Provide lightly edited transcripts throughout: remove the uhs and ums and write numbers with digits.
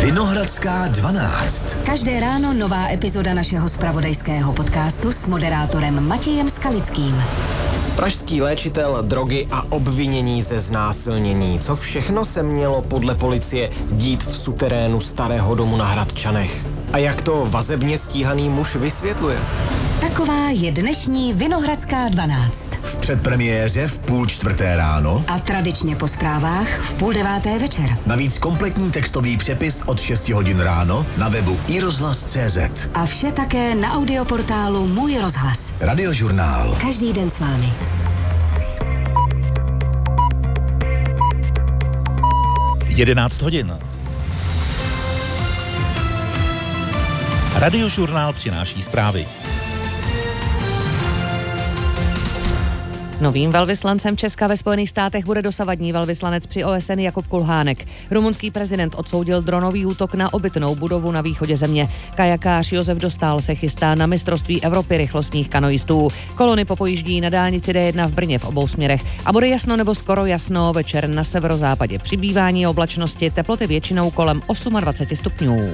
Vinohradská 12. Každé ráno nová epizoda našeho zpravodajského podcastu s moderátorem Matějem Skalickým. Pražský léčitel, drogy a obvinění ze znásilnění. Co všechno se mělo podle policie dít v suterénu starého domu na Hradčanech? A jak to vazebně stíhaný muž vysvětluje? Taková je dnešní Vinohradská 12. V předpremiéře v 3:30 ráno A tradičně po zprávách v 8:30 večer. navíc kompletní textový přepis od 6 hodin ráno na webu iRozhlas.cz. A vše také na audioportálu Můj rozhlas. Radiožurnál. Každý den s vámi. Jedenáct hodin. Radiožurnál přináší zprávy. Novým velvyslancem Česka ve Spojených státech bude dosavadní velvyslanec při OSN Jakub Kulhánek. Rumunský prezident odsoudil dronový útok na obytnou budovu na východě země. Kajakář Josef Dostál se chystá na mistrovství Evropy rychlostních kanoistů. Kolony popojíždí na dálnici D1 v Brně v obou směrech. A bude jasno nebo skoro jasno večer na severozápadě. Přibývání oblačnosti, teploty většinou kolem 28 stupňů.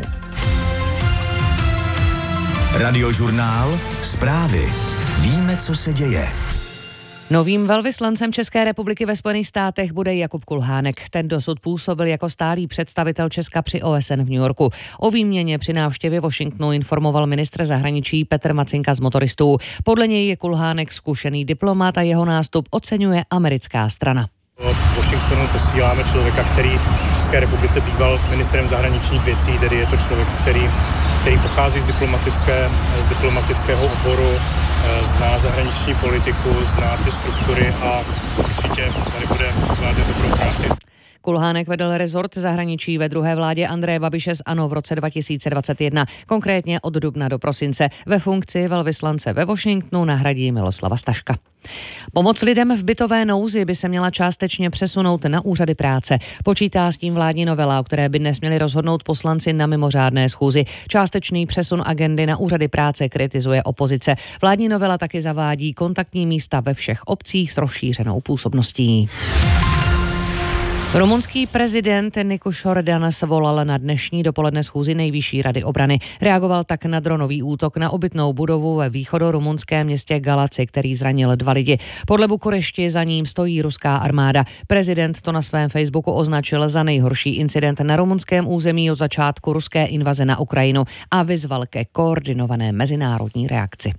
Radiožurnál. Zprávy. Víme, co se děje. Novým velvyslancem České republiky ve Spojených státech bude Jakub Kulhánek. Ten dosud působil jako stálý představitel Česka při OSN v New Yorku. O výměně při návštěvě Washingtonu informoval ministr zahraničí Petr Macinka z Motoristů. Podle něj je Kulhánek zkušený diplomat a jeho nástup oceňuje americká strana. V Washingtonu posíláme člověka, který v České republice býval ministrem zahraničních věcí, tedy je to člověk, který pochází z diplomatického oboru, zná zahraniční politiku, zná ty struktury a určitě tady bude odvádět dobrou práci. Kulhánek vedl rezort zahraničí ve druhé vládě Andreje Babiše z ANO v roce 2021, konkrétně od dubna do prosince. Ve funkci velvyslance ve Washingtonu nahradí Miloslava Staška. Pomoc lidem v bytové nouzi by se měla částečně přesunout na úřady práce. Počítá s tím vládní novela, o které by dnes měli rozhodnout poslanci na mimořádné schůzi. Částečný přesun agendy na úřady práce kritizuje opozice. Vládní novela taky zavádí kontaktní místa ve všech obcích s rozšířenou působností. Rumunský prezident Nicuș Orban svolal na dnešní dopoledne schůzi Nejvyšší rady obrany. Reagoval tak na dronový útok na obytnou budovu ve východorumunském městě Galaci, který zranil 2 lidi. Podle Bukurešti za ním stojí ruská armáda. Prezident to na svém Facebooku označil za nejhorší incident na rumunském území od začátku ruské invaze na Ukrajinu a vyzval ke koordinované mezinárodní reakci.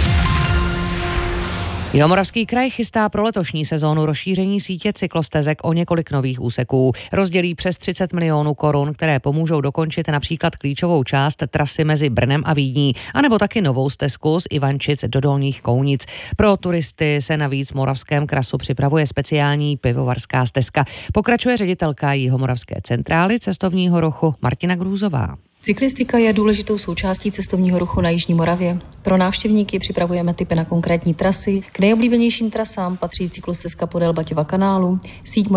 Jihomoravský kraj chystá pro letošní sezónu rozšíření sítě cyklostezek o několik nových úseků. Rozdělí přes 30 milionů korun, které pomůžou dokončit například klíčovou část trasy mezi Brnem a Vídní, anebo taky novou stezku z Ivančic do Dolních Kounic. Pro turisty se navíc v Moravském krasu připravuje speciální pivovarská stezka. Pokračuje ředitelka Jihomoravské centrály cestovního ruchu Martina Grůzová. Cyklistika je důležitou součástí cestovního ruchu na Jižní Moravě. Pro návštěvníky připravujeme tipy na konkrétní trasy. K nejoblíbenějším trasám patří cyklostezka podél Baťova kanálu, síť